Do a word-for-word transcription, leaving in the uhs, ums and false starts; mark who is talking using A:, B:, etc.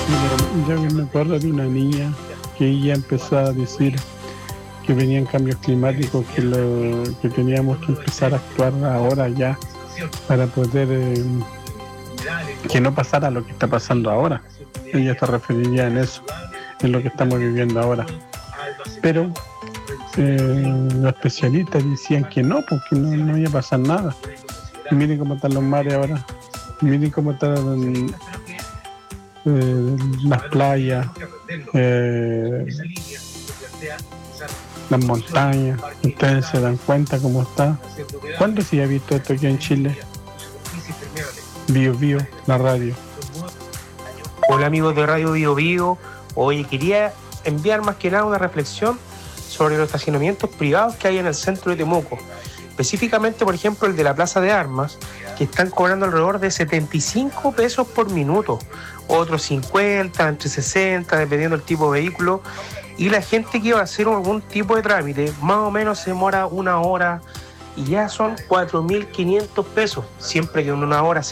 A: Mira, yo me acuerdo de una niña que ella empezó a decir que venían cambios climáticos, que, lo, que teníamos que empezar a actuar ahora ya para poder eh, que no pasara lo que está pasando ahora. Ella se referiría en eso, en lo que estamos viviendo ahora. Pero eh, los especialistas decían que no, porque no, no iba a pasar nada. Y miren cómo están los mares ahora, miren cómo están eh, las playas, eh, las montañas. Ustedes se dan cuenta cómo está. ¿Cuándo se ha visto esto aquí en Chile? Bio Bio, la radio.
B: Hola amigos de Radio Bio Bio. Oye, quería enviar más que nada una reflexión sobre los estacionamientos privados que hay en el centro de Temuco. Específicamente, por ejemplo, el de la Plaza de Armas, que están cobrando alrededor de setenta y cinco pesos por minuto. Otros cincuenta, entre sesenta, dependiendo del tipo de vehículo. Y la gente que va a hacer algún tipo de trámite, más o menos se demora una hora y ya son cuatro mil quinientos pesos, siempre que en una hora